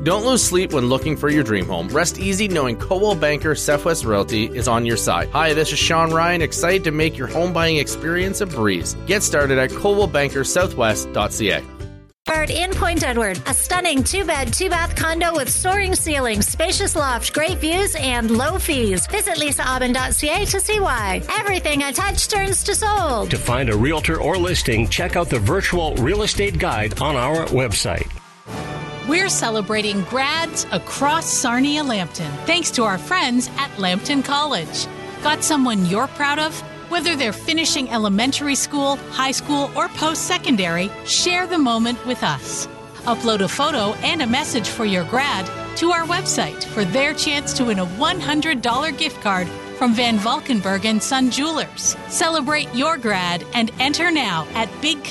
Don't lose sleep when looking for your dream home. Rest easy knowing Coldwell Banker Southwest Realty is on your side. Hi, this is Sean Ryan, excited to make your home buying experience a breeze. Get started at coldwellbankersouthwest.ca. In Point Edward, a stunning 2-bed, 2-bath condo with soaring ceilings, spacious loft, great views, and low fees. Visit lisaaubin.ca to see why. Everything I touch turns to sold. To find a realtor or listing, check out the virtual real estate guide on our website. We're celebrating grads across Sarnia-Lambton, thanks to our friends at Lambton College. Got someone you're proud of? Whether they're finishing elementary school, high school, or post-secondary, share the moment with us. Upload a photo and a message for your grad to our website for their chance to win a $100 gift card from Van Valkenburg and Son Jewelers. Celebrate your grad and enter now at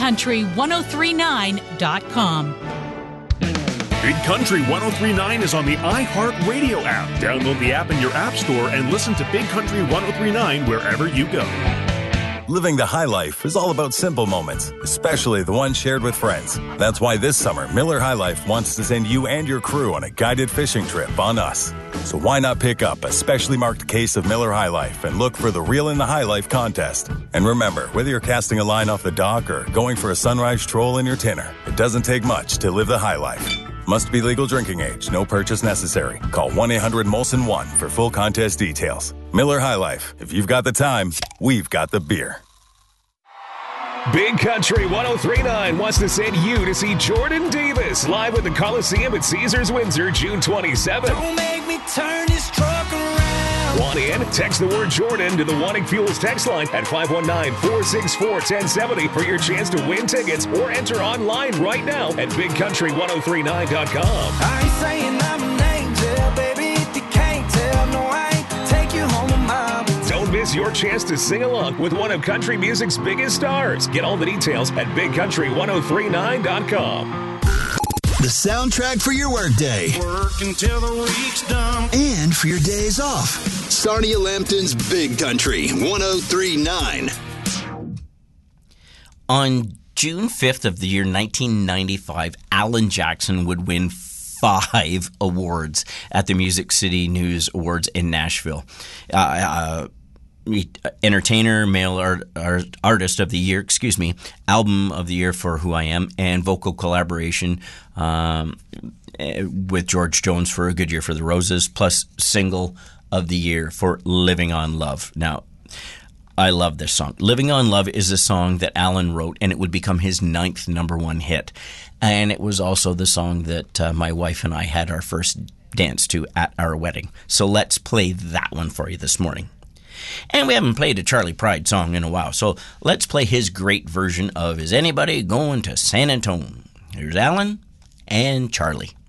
bigcountry1039.com. Big Country 1039 is on the iHeartRadio app. Download the app in your app store and listen to Big Country 1039 wherever you go. Living the high life is all about simple moments, especially the ones shared with friends. That's why this summer, Miller High Life wants to send you and your crew on a guided fishing trip on us. So why not pick up a specially marked case of Miller High Life and look for the Reel in the High Life contest. And remember, whether you're casting a line off the dock or going for a sunrise stroll in your tinner, it doesn't take much to live the high life. Must be legal drinking age. No purchase necessary. Call 1-800-MOLSON-1 for full contest details. Miller High Life. If you've got the time, we've got the beer. Big Country 1039 wants to send you to see Jordan Davis live at the Coliseum at Caesars Windsor, June 27th. Don't make me turn this truck around. Want in? Text the word Jordan to the Wanting Fuels text line at 519-464-1070 for your chance to win tickets or enter online right now at bigcountry1039.com. I ain't saying I'm an angel, baby, if you can't tell. No, I ain't take you home with mama. Don't miss your chance to sing along with one of country music's biggest stars. Get all the details at bigcountry1039.com. The soundtrack for your workday. Work until the week's done. And for your days off. Sarnia-Lambton's Big Country 1039. On June 5th of the year 1995, Alan Jackson would win 5 awards at the Music City News Awards in Nashville. Entertainer, Male Artist of the Year, Album of the Year for Who I Am, and vocal collaboration with George Jones for A Good Year for the Roses, plus Single of the Year for Living on Love. Now, I love this song. Living on Love is a song that Alan wrote, and it would become his 9th number 1 hit. And it was also the song that my wife and I had our first dance to at our wedding. So let's play that one for you this morning. And we haven't played a Charlie Pride song in a while, so let's play his great version of Is Anybody Going to San Antone? Here's Alan and Charlie.